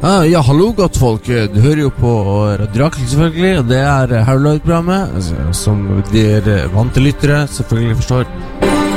Ja, hallo godt folk. Du hører jo på Radio Rakel selvfølgelig, og det Hauløyd-programmet, som de vante lyttere selvfølgelig forstår.